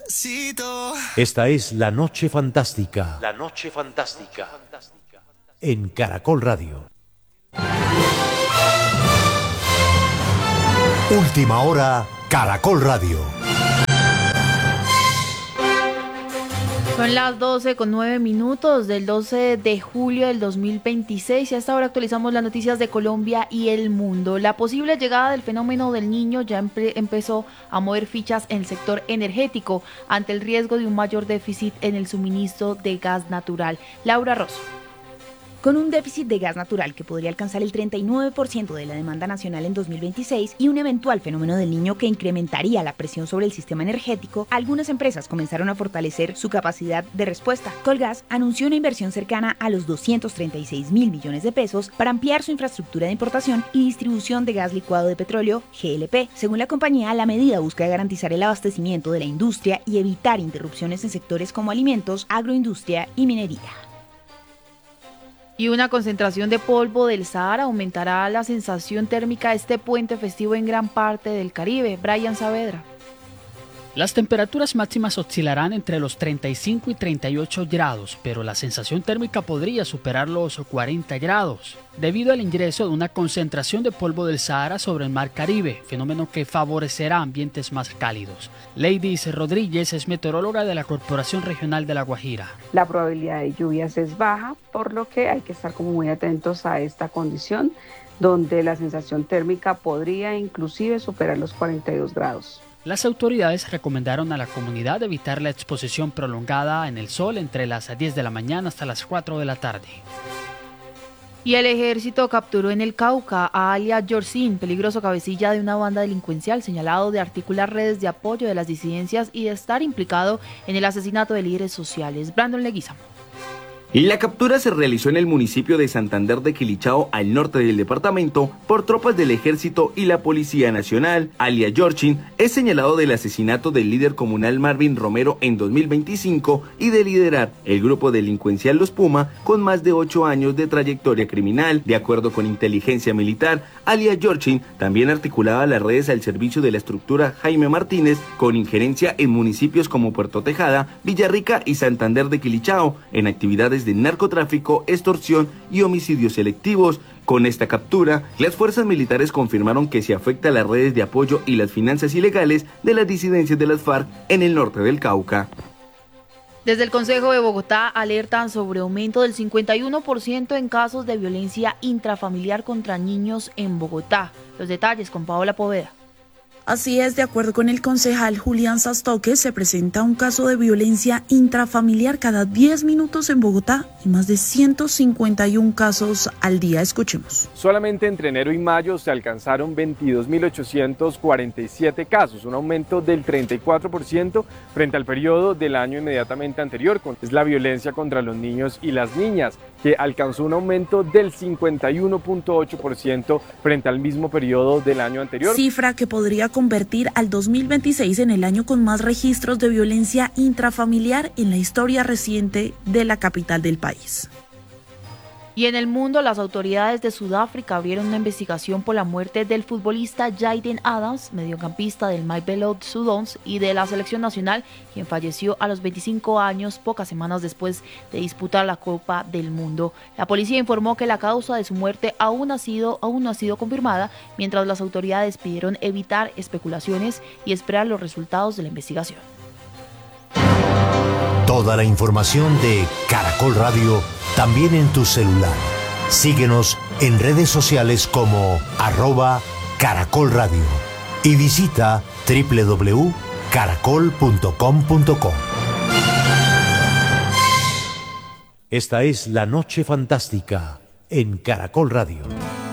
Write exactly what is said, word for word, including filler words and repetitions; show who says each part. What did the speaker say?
Speaker 1: Esta es La Noche Fantástica. La Noche Fantástica. En Caracol Radio. Última hora, Caracol Radio.
Speaker 2: Son las doce con nueve minutos del doce de julio del dos mil veintiséis y hasta ahora actualizamos las noticias de Colombia y el mundo. La posible llegada del fenómeno del Niño ya empe- empezó a mover fichas en el sector energético ante el riesgo de un mayor déficit en el suministro de gas natural. Laura Rosso.
Speaker 3: Con un déficit de gas natural que podría alcanzar el treinta y nueve por ciento de la demanda nacional en dos mil veintiséis y un eventual fenómeno del Niño que incrementaría la presión sobre el sistema energético, algunas empresas comenzaron a fortalecer su capacidad de respuesta. Colgas anunció una inversión cercana a los doscientos treinta y seis mil millones de pesos para ampliar su infraestructura de importación y distribución de gas licuado de petróleo, G L P. Según la compañía, la medida busca garantizar el abastecimiento de la industria y evitar interrupciones en sectores como alimentos, agroindustria y minería.
Speaker 2: Y una concentración de polvo del Sahara aumentará la sensación térmica de este puente festivo en gran parte del Caribe. Brian Saavedra.
Speaker 4: Las temperaturas máximas oscilarán entre los treinta y cinco y treinta y ocho grados, pero la sensación térmica podría superar los cuarenta grados, debido al ingreso de una concentración de polvo del Sahara sobre el mar Caribe, fenómeno que favorecerá ambientes más cálidos. Leidis Rodríguez es meteoróloga de la Corporación Regional de La Guajira.
Speaker 5: La probabilidad de lluvias es baja, por lo que hay que estar como muy atentos a esta condición, donde la sensación térmica podría inclusive superar los cuarenta y dos grados.
Speaker 4: Las autoridades recomendaron a la comunidad evitar la exposición prolongada en el sol entre las diez de la mañana hasta las cuatro de la tarde.
Speaker 2: Y el ejército capturó en el Cauca a alias Yorsin, peligroso cabecilla de una banda delincuencial señalado de articular redes de apoyo de las disidencias y de estar implicado en el asesinato de líderes sociales. Brandon Leguizamo.
Speaker 6: La captura se realizó en el municipio de Santander de Quilichao, al norte del departamento, por tropas del ejército y la Policía Nacional. Alias Yorchin es señalado del asesinato del líder comunal Marvin Romero en dos mil veinticinco y de liderar el grupo delincuencial Los Puma con más de ocho años de trayectoria criminal. De acuerdo con inteligencia militar, alias Yorchin también articulaba las redes al servicio de la estructura Jaime Martínez con injerencia en municipios como Puerto Tejada, Villarrica y Santander de Quilichao, en actividades de narcotráfico, extorsión y homicidios selectivos. Con esta captura, las fuerzas militares confirmaron que se afecta a las redes de apoyo y las finanzas ilegales de las disidencias de las FARC en el norte del Cauca.
Speaker 2: Desde el Consejo de Bogotá alertan sobre aumento del cincuenta y uno por ciento en casos de violencia intrafamiliar contra niños en Bogotá. Los detalles con Paola Poveda.
Speaker 7: Así es, de acuerdo con el concejal Julián Sastoque, se presenta un caso de violencia intrafamiliar cada diez minutos en Bogotá y más de ciento cincuenta y uno casos al día. Escuchemos.
Speaker 8: Solamente entre enero y mayo se alcanzaron veintidós mil ochocientos cuarenta y siete casos, un aumento del treinta y cuatro por ciento frente al periodo del año inmediatamente anterior. Es la violencia contra los niños y las niñas, que alcanzó un aumento del cincuenta y uno punto ocho por ciento frente al mismo periodo del año anterior.
Speaker 7: Cifra que podría convertir al dos mil veintiséis en el año con más registros de violencia intrafamiliar en la historia reciente de la capital del país.
Speaker 2: Y en el mundo, las autoridades de Sudáfrica abrieron una investigación por la muerte del futbolista Jaden Adams, mediocampista del Mamelodi Sundowns y de la selección nacional, quien falleció a los veinticinco años, pocas semanas después de disputar la Copa del Mundo. La policía informó que la causa de su muerte aún, ha sido, aún no ha sido confirmada, mientras las autoridades pidieron evitar especulaciones y esperar los resultados de la investigación.
Speaker 1: Toda la información de Caracol Radio también en tu celular. Síguenos en redes sociales como arroba Caracol Radio y visita doble u doble u doble u punto caracol punto com punto co. Esta es La Noche Fantástica en Caracol Radio.